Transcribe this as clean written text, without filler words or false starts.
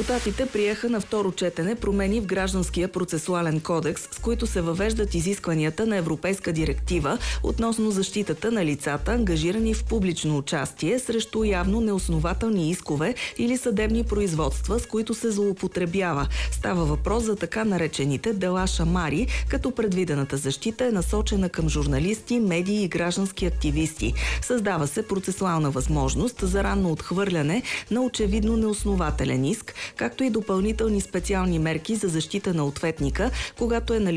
Депутатите приеха на второ четене промени в Гражданския процесуален кодекс, с които се въвеждат изискванията на Европейска директива относно защитата на лицата, ангажирани в публично участие срещу явно неоснователни искове или съдебни производства, с които се злоупотребява. Става въпрос за така наречените дела шамари, като предвидената защита е насочена към журналисти, медии и граждански активисти. Създава се процесуална възможност за ранно отхвърляне на очевидно неоснователен иск, както и допълнителни специални мерки за защита на ответника, когато е налице